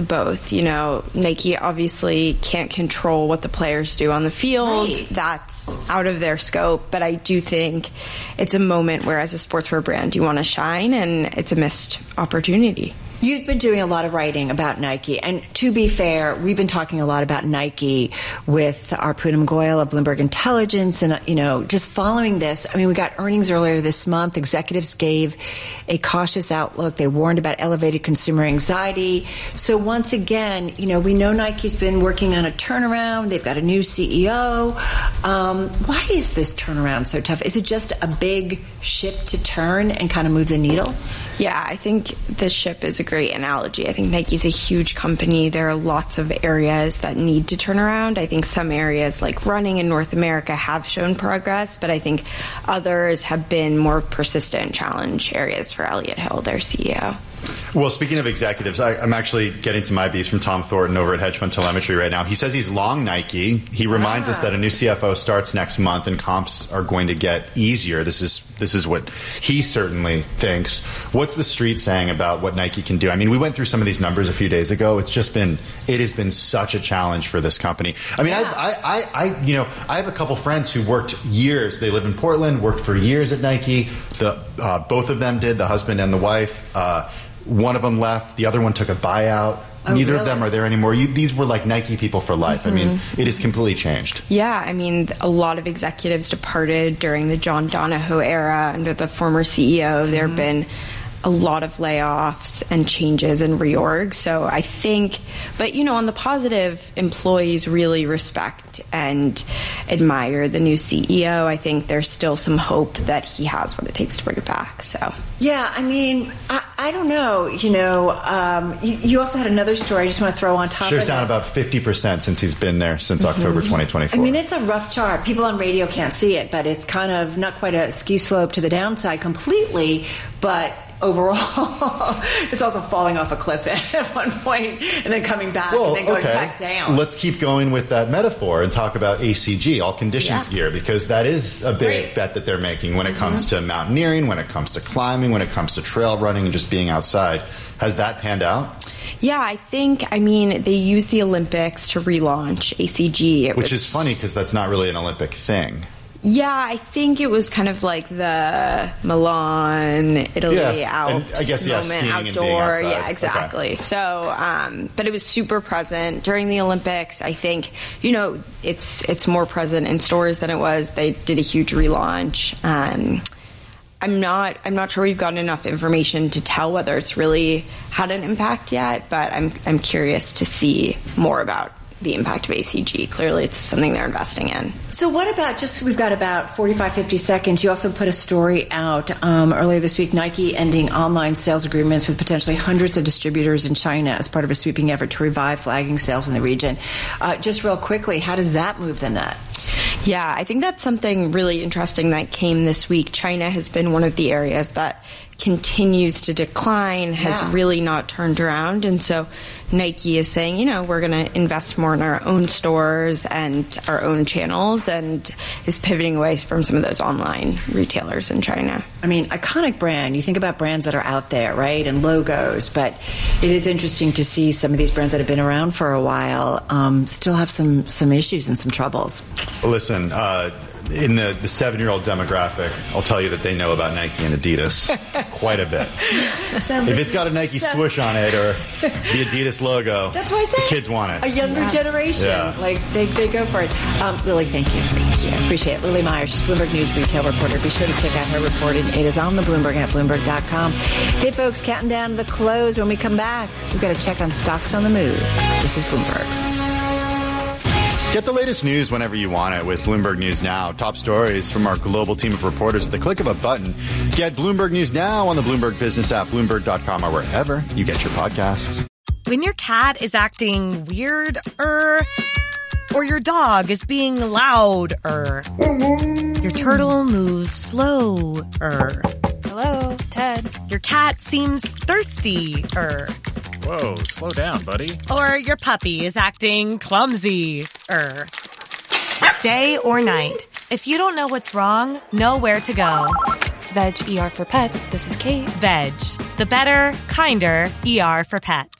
of both. You know, Nike obviously can't control what the players do on the field. Right. That's out of their scope. But I do think it's a moment where, as a sportswear brand, you want to shine, and it's a missed opportunity. You've been doing a lot of writing about Nike, and to be fair, we've been talking a lot about Nike with our Poonam Goyal of Bloomberg Intelligence, and, you know, just following this, I mean, we got earnings earlier this month. Executives gave a cautious outlook. They warned about elevated consumer anxiety. So once again, you know, we know Nike's been working on a turnaround. They've got a new CEO. Why is this turnaround so tough? Is it just a big ship to turn and kind of move the needle? Yeah, I think the ship is a great analogy. I think Nike's a huge company. There are lots of areas that need to turn around. I think some areas like running in North America have shown progress, but I think others have been more persistent challenge areas for Elliott Hill, their CEO. Well, speaking of executives, I'm actually getting some IBs from Tom Thornton over at Hedge Fund Telemetry right now. He says he's long Nike. He reminds us that a new CFO starts next month and comps are going to get easier. This is what he certainly thinks. What's the street saying about what Nike can do? I mean, we went through some of these numbers a few days ago. It has been such a challenge for this company. I mean, I have a couple friends who worked years. They live in Portland, worked for years at Nike. Both of them did, the husband and the wife. One of them left. The other one took a buyout. Neither of them are there anymore. These were like Nike people for life. Mm-hmm. I mean, it has completely changed. Yeah, I mean, a lot of executives departed during the John Donahoe era under the former CEO. Mm-hmm. There have been a lot of layoffs and changes and reorgs. So I think, but you know, on the positive, employees really respect and admire the new CEO. I think there's still some hope that he has what it takes to bring it back. So yeah, I mean, I don't know. You know, you also had another story I just want to throw on top. Shares of down this. about 50% since he's been there since October 2024. I mean, it's a rough chart. People on radio can't see it, but it's kind of not quite a ski slope to the downside completely, but overall, it's also falling off a cliff at one point and then coming back and then going back down. Let's keep going with that metaphor and talk about ACG, all conditions gear, because that is a big bet that they're making when it comes to mountaineering, when it comes to climbing, when it comes to trail running and just being outside. Has that panned out? Yeah, I mean, they used the Olympics to relaunch ACG. Which is funny because that's not really an Olympic thing. Yeah, I think it was kind of like the Milan, Italy, Alps I guess, moment, skiing outdoor. And being outside. Yeah, exactly. Okay. So, but it was super present during the Olympics. I think, you know, it's more present in stores than it was. They did a huge relaunch. I'm not sure we've gotten enough information to tell whether it's really had an impact yet, but I'm curious to see more about the impact of ACG. Clearly, it's something they're investing in. So what about, we've got about 45, 50 seconds. You also put a story out earlier this week, Nike ending online sales agreements with potentially hundreds of distributors in China as part of a sweeping effort to revive flagging sales in the region. Just real quickly, how does that move the net? Yeah, I think that's something really interesting that came this week. China has been one of the areas that continues to decline, has really not turned around. And so Nike is saying, you know, we're going to invest more in our own stores and our own channels, and is pivoting away from some of those online retailers in China. I mean, iconic brand. You think about brands that are out there, right, and logos, but it is interesting to see some of these brands that have been around for a while still have some issues and some troubles. Listen, in the 7-year-old demographic, I'll tell you that they know about Nike and Adidas quite a bit. If it's got a Nike swoosh on it or the Adidas logo, that's why I say the kids want it. A younger generation, like they go for it. Lily, thank you. Thank you. I appreciate it. Lily Meyer, she's Bloomberg News retail reporter. Be sure to check out her reporting. It is on the Bloomberg at Bloomberg.com. Hey, folks, counting down to the close. When we come back, we've got to check on stocks on the move. This is Bloomberg. Get the latest news whenever you want it with Bloomberg News Now. Top stories from our global team of reporters at the click of a button. Get Bloomberg News Now on the Bloomberg Business app, Bloomberg.com, or wherever you get your podcasts. When your cat is acting weird, or your dog is being loud, your turtle moves slow, Hello, Ted. Your cat seems thirsty, Whoa, slow down, buddy. Or your puppy is acting clumsy, Day or night, if you don't know what's wrong, know where to go. Veg ER for Pets, this is Kate. Veg, the better, kinder ER for pets.